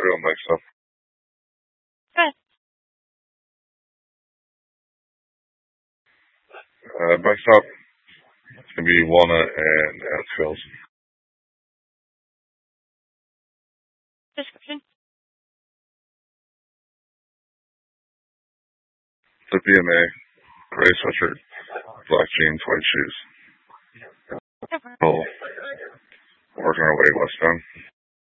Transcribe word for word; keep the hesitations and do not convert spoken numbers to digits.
real nice stuff. Good. Uh, bike stop, it's going to be Walnut and Outskills. Description. It's a B M A, gray sweatshirt, black jeans, white shoes. Over. We'll work our way westbound.